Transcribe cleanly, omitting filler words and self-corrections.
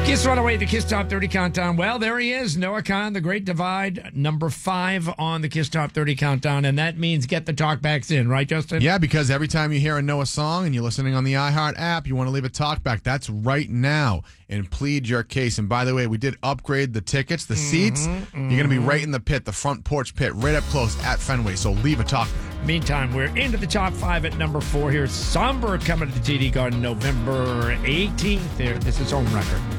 Kiss Runaway, the Kiss Top 30 Countdown. Well, there he is, Noah Kahan, The Great Divide, number 5 on the Kiss Top 30 Countdown, and that means get the talkbacks in, right, Justin? Yeah, because every time you hear a Noah song and you're listening on the iHeart app, you want to leave a talkback. That's right now, and plead your case. And by the way, we did upgrade the tickets, the seats. You're going to be right in the pit, the front porch pit, right up close at Fenway, so leave a talkback. Meantime, we're into the top 5 at number 4 here. Songbird coming to the TD Garden November 18th. There, this is home record.